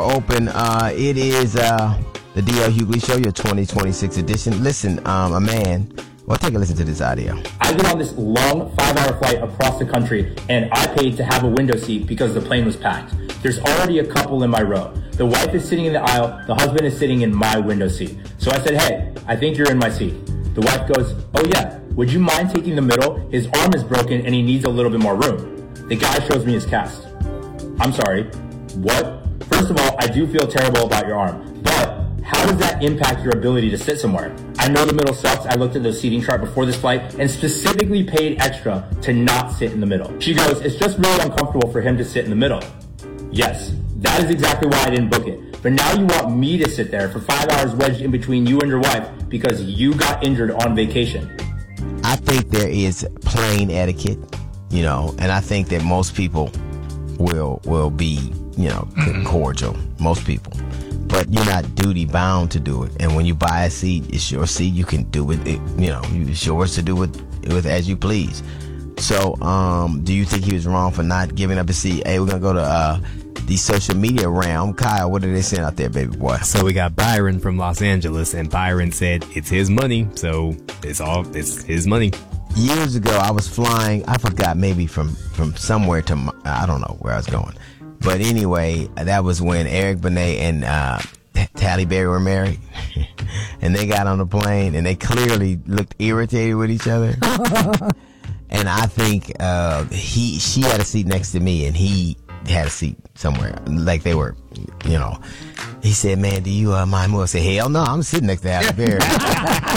Open. It is the D.L. Hughley Show, your 2026 edition. Listen, a man. Well, take a listen to this audio. I get on this long 5-hour flight across the country, and I paid to have a window seat because the plane was packed. There's already a couple in my row. The wife is sitting in the aisle. The husband is sitting in my window seat. So I said, hey, I think you're in my seat. The wife goes, oh yeah, would you mind taking the middle? His arm is broken and he needs a little bit more room. The guy shows me his cast. I'm sorry, what? First of all, I do feel terrible about your arm, but how does that impact your ability to sit somewhere? I know the middle sucks. I looked at the seating chart before this flight and specifically paid extra to not sit in the middle. She goes, it's just really uncomfortable for him to sit in the middle. Yes, that is exactly why I didn't book it. But now you want me to sit there for 5 hours wedged in between you and your wife because you got injured on vacation. I think there is plane etiquette, and I think that most people will be, cordial. Most people. But you're not duty bound to do it. And when you buy a seat, it's your seat. You can do it. It's yours to do with as you please. So, do you think he was wrong for not giving up his seat? Hey, we're gonna go to the social media realm. Kyle, what are they saying out there, baby boy? So we got Byron from Los Angeles, and Byron said it's his money, so it's his money. Years ago, I was flying. I forgot, maybe from somewhere to I don't know where I was going. But anyway, that was when Eric Benet and Halle Berry were married. And they got on the plane, and they clearly looked irritated with each other. And I think she had a seat next to me, and he had a seat somewhere. Like they were, He said, man, do you mind more? I said, hell no, I'm sitting next to Halle Berry.